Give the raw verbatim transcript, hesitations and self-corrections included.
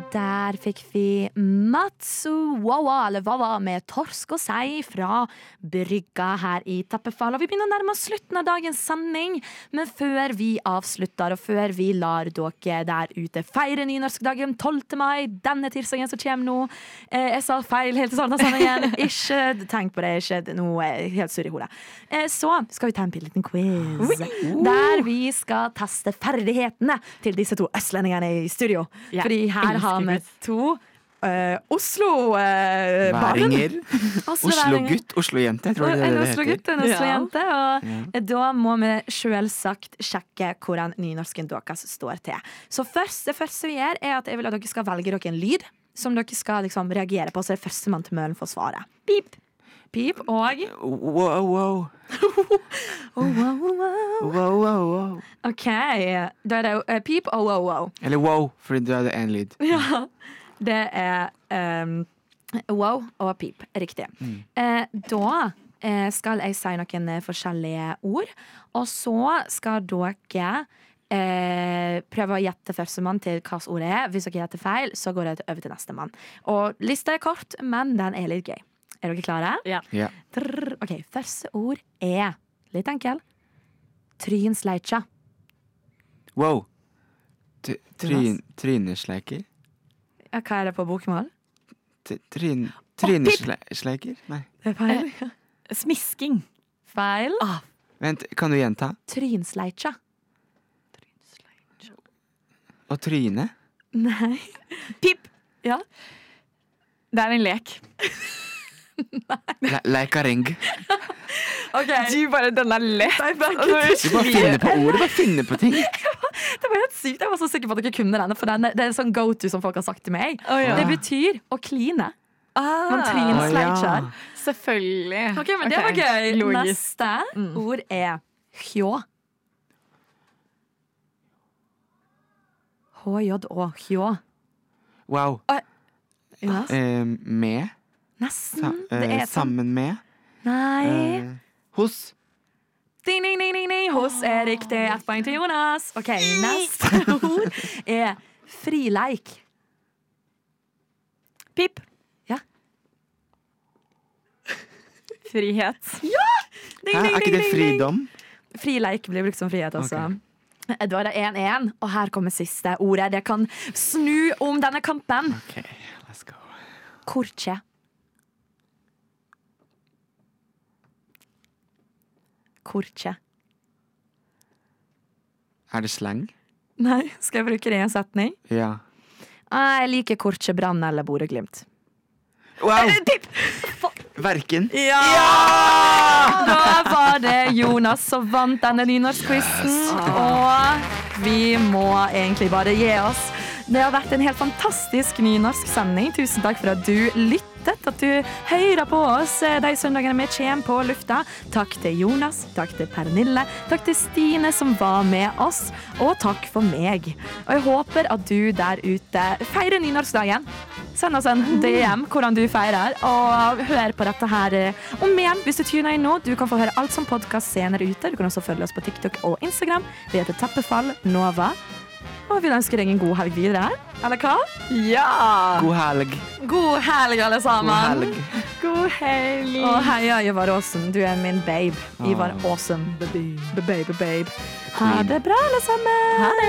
der fikk vi Matsu Wawa, eller Wawa med torsk og sei fra brygga her i Tappefall. Og vi begynner å nærme oss slutten av dagens sending, men før vi avslutter, og før vi lar dere der ute feire nynorskdagen tolvte mai, denne tirsdagen som kommer nå, eh, jeg sa feil helt til starten av sendingen, ikke tenk på det, ikke noe helt surr i hodet. Eh, så skal vi ta en liten quiz, der vi skal teste ferdighetene til disse to østlendingene i studio. Ja, fordi her har vi to uh, Oslo-barn. Uh, Væringer. Oslo-gutt, Oslo-jente. Jeg tror det er det en det Oslo-gutt, en Oslo-jente. Og ja. Da må vi selvsagt sjekke hvordan nynorsken deres står til. Så først, det første vi gjør, er at jeg vil at dere skal velge dere en lyd som dere skal liksom, reagere på, så er første mann til mølen får svare. Pip. Pip og wow, wow. oh, wow, wow. Wow, wow, wow. Ok, da er det uh, pip og wow, wow. Eller wow, fordi du hadde en lyd. Ja, det er um, wow og pip, riktig. Mm. Eh, da eh, skal jeg si noen forskjellige ord, og så skal dere eh, prøve å gjette første mann til hva ordet er. Hvis dere gjetter feil, så går det over til neste mann. Og lista er kort, men den er litt gøy. Er dere klare? Ja. Ja. Trrr, ok, første ord er litt enkel. Trynsleitja. Wow. T- Tryn, trynesleiker? Ja, hva er det på bokmål? T- Tryn, trynesleiker? Nei. Det er feil. Smisking. Feil. Ah. Vent, kan du gjenta? Trynsleitja. Og tryne? Nei. Pip. Ja. Det er en lek. Le- Leikaring. Ok. Du bare, den er lett. Du bare finner på ord, du bare finner på ting. Det var helt sykt. Jeg var så sikker på at dere kunne denne, for den, det er en sånn go-to som folk har sagt til meg. Oh, ja. Det betyr å kline. Ah, Man trynsleitjer. Selvfølgelig. Ok, men det var gøy. Logisk. Neste mm. ord er hjå. H-J-Å, hjå. Wow. Ja. Eh, med? Nesten. Sa, eh, Det er sånn. sammen med? Nei. Eh, hos? Ding, ding, ding, ding, ding. Hos er riktig. Ett poeng til Jonas. Ok, neste ord er frileik. Pip. Ja. Frihet. Ja! Ding, Hæ, ding, er ikke ding, det ding, fridom? ding. Frileik blir brukt som frihet også. Ok. Da er det én én, og her kommer siste ordet. Det kan snu om denne kampen. Ok, let's go. Korkje. Korkje. Er det slang? Nei, skal jeg bruke det i en setning? Ja. Jeg liker Korkje, Brann eller Bodø-Glimt. Wow! Verken. Ja! Da var det Jonas som vant denne nynorsk-quizen, og vi må egentlig bare gi oss. Det har vært en helt fantastisk nynorsk-sending. Tusen takk for at du lyttet, at du hører på oss de søndagene vi kommer på lufta. Takk til Jonas, takk til Pernille, takk til Stine som var med oss, og takk for meg. Og jeg håper at du der ute feirer nynorskdagen. Send oss en D M hvordan du feirer, og hør på dette her om igjen hvis du tuner inn nå. Du kan få høre alt som podcast senere ute. Du kan også følge oss på TikTok og Instagram. Vi heter Tappefall Nova. Og vi ønsker deg en god helg videre. Eller hva? Ja! God helg. God helg, alle sammen. God helg. God helg. Og heia, Ivar Aasen. Du er min babe. Ivar Aasen. Babe, babe, babe. Ha det bra, alle sammen. Ha det.